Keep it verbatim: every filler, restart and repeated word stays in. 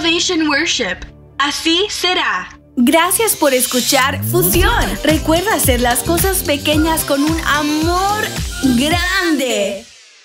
Elevation Worship. Así será. Gracias por escuchar Fusión. Recuerda hacer las cosas pequeñas con un amor grande.